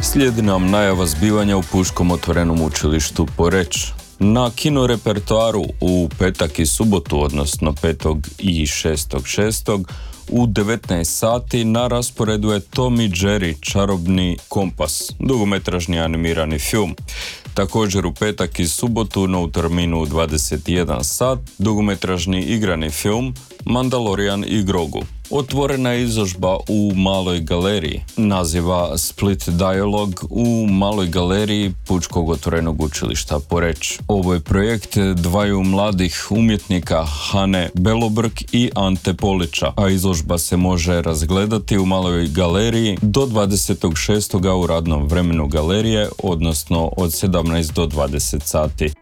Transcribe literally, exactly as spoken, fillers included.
Slijedi nam najava zbivanja u Puškom otvorenom učilištu Poreč. Na kino repertoaru u petak i subotu, odnosno petog i šestog šestog u devetnaest sati na rasporedu je Tom i Jerry, čarobni kompas, dugometražni animirani film. Također u petak i subotu, no u terminu u dvadeset jedan sat, dugometražni igrani film Mandalorian i Grogu. Otvorena je izložba u Maloj galeriji, naziva Split Dialogue u Maloj galeriji Pučkog otvorenog učilišta Poreč. Ovo je projekt dvaju mladih umjetnika, Hane Belobrk i Ante Polića, a izložba se može razgledati u Maloj galeriji do dvadesetog šestog u radnom vremenu galerije, odnosno od sedamnaest do dvadeset sati.